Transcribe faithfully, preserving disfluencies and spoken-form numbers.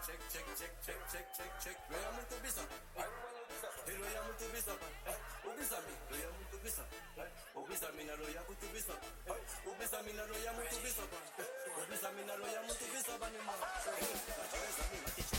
check, check, check, check, check, check, check. Loya muntu bisa. Hey, loya muntu bisa. Ubisa mi, loya muntu bisa. Ubisa mi na loya muntu bisa. Ubisa mi na loya muntu bisa.